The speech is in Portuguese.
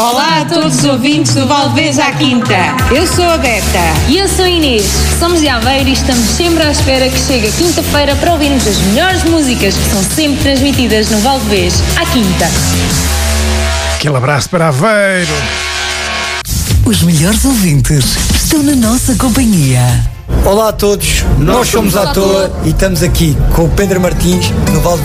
Olá a todos os ouvintes do Valdevez à Quinta. Eu sou a Beta. E eu sou a Inês. Somos de Aveiro e estamos sempre à espera que chegue a quinta-feira para ouvirmos as melhores músicas que são sempre transmitidas no Valdevez à Quinta. Aquele abraço para Aveiro. Os melhores ouvintes estão na nossa companhia. Olá a todos, nós somos à toa e estamos aqui com o Pedro Martins no Valdevez.